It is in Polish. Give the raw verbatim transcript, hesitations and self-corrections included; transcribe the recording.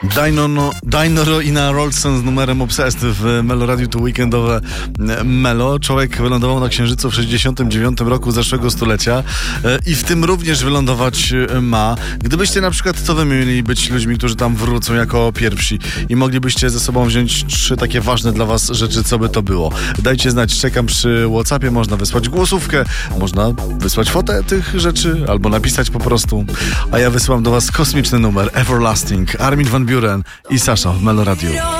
Dino, Dino i na Rolson z numerem Obsessed w Melo Radio, to weekendowe Melo. Człowiek wylądował na Księżycu w sześćdziesiątym dziewiątym roku zeszłego stulecia i w tym również wylądować ma. Gdybyście na przykład, co wy mieli być ludźmi, którzy tam wrócą jako pierwsi i moglibyście ze sobą wziąć trzy takie ważne dla was rzeczy, co by to było? Dajcie znać, czekam przy WhatsAppie, można wysłać głosówkę, można wysłać fotę tych rzeczy, albo napisać po prostu, a ja wysyłam do was kosmiczny numer Everlasting, Armin van Buuren i Sasha w Melo Radio.